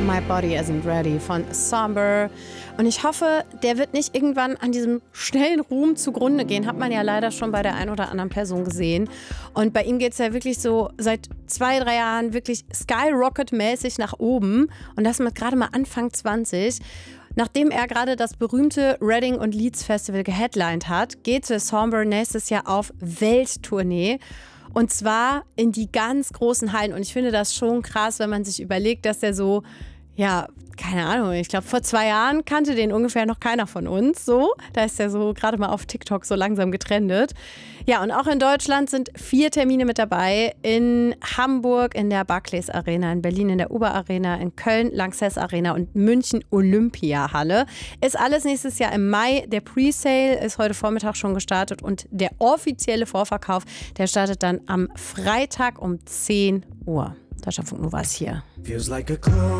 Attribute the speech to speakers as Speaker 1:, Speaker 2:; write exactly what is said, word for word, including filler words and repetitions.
Speaker 1: My Body Isn't Ready von Somber. Und ich hoffe, der wird nicht irgendwann an diesem schnellen Ruhm zugrunde gehen. Hat man ja leider schon bei der einen oder anderen Person gesehen. Und bei ihm geht es ja wirklich so seit zwei, drei Jahren wirklich Skyrocket-mäßig nach oben. Und das mit gerade mal Anfang zwanzig. Nachdem er gerade das berühmte Reading und Leeds Festival geheadlined hat, geht The Somber nächstes Jahr auf Welttournee. Und zwar in die ganz großen Hallen. Und ich finde das schon krass, wenn man sich überlegt, dass der so, ja, keine Ahnung, ich glaube, vor zwei Jahren kannte den ungefähr noch keiner von uns. So, da ist der so gerade mal auf TikTok so langsam getrendet. Ja, und auch in Deutschland sind vier Termine mit dabei. In Hamburg in der Barclays Arena, in Berlin in der Uber Arena, in Köln Lanxess Arena und München Olympia Halle. Ist alles nächstes Jahr im Mai. Der Presale ist heute Vormittag schon gestartet und der offizielle Vorverkauf, der startet dann am Freitag um zehn Uhr. Deutschlandfunk Nova ist hier.